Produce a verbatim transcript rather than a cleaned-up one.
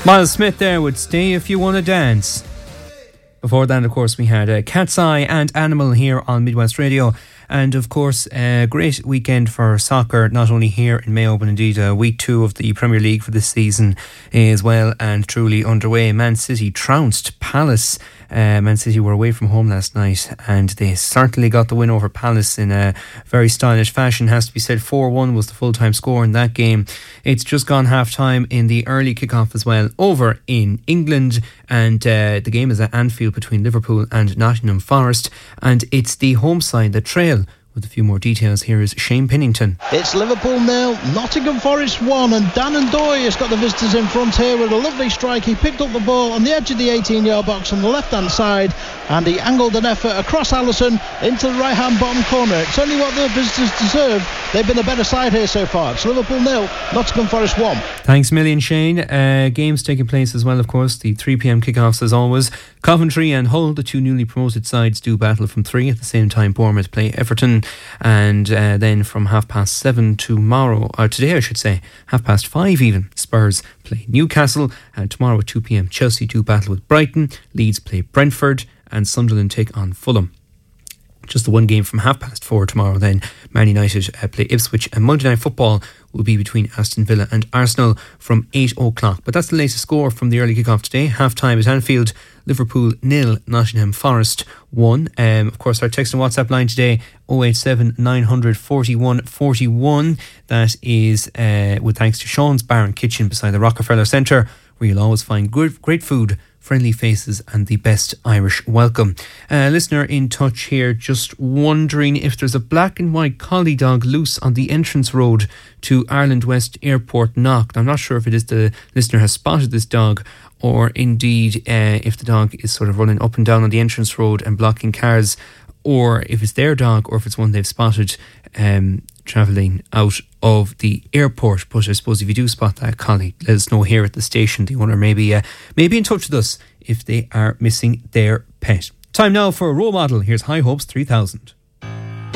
Miles Smith there would Stay If You Wanna Dance. Before that, of course, we had uh, Cat's Eye and Animal here on Midwest Radio. And of course, a great weekend for soccer, not only here in Mayo, but indeed uh, week two of the Premier League for this season is well and truly underway. Man City trounced Palace. Uh, Man City were away from home last night and they certainly got the win over Palace in a very stylish fashion. Has to be said, four one was the full-time score in that game. It's just gone half-time in the early kick-off as well over in England, and uh, the game is at Anfield between Liverpool and Nottingham Forest, and it's the home side that trail. With a few more details, here is Shane Pennington. It's Liverpool nil, Nottingham Forest one, and Dan Ndoye has got the visitors in front here with a lovely strike. He picked up the ball on the edge of the eighteen-yard box on the left-hand side, and he angled an effort across Alisson into the right-hand bottom corner. It's only what the visitors deserve. They've been a better side here so far. It's Liverpool nil, Nottingham Forest one. Thanks a million, Shane. Uh, games taking place as well, of course. The three p.m. kickoffs as always. Coventry and Hull, the two newly promoted sides, do battle from three. At the same time, Bournemouth play Everton. And uh, then from half past seven tomorrow, or today I should say, half past five even, Spurs play Newcastle. And tomorrow at two p.m, Chelsea do battle with Brighton. Leeds play Brentford. And Sunderland take on Fulham. Just the one game from half past four tomorrow then. Man United uh, play Ipswich, and Monday Night Football will be between Aston Villa and Arsenal from eight o'clock. But that's the latest score from the early kick-off today. Half-time at Anfield, Liverpool nil, Nottingham Forest one. Um, of course, our text and WhatsApp line today, oh eight seven nine hundred forty-one forty-one. That is uh, with thanks to Sean's Bar and Kitchen beside the Rockefeller Centre, where you'll always find good, great food, friendly faces and the best Irish welcome. A uh, listener in touch here just wondering if there's a black and white collie dog loose on the entrance road to Ireland West Airport Knock. I'm not sure if it is the listener has spotted this dog, or indeed uh, if the dog is sort of running up and down on the entrance road and blocking cars, or if it's their dog or if it's one they've spotted um, travelling out of the airport. But I suppose if you do spot that collie, let us know here at the station. The owner may be, uh, may be in touch with us if they are missing their pet. Time now for a role model. Here's High Hopes three thousand.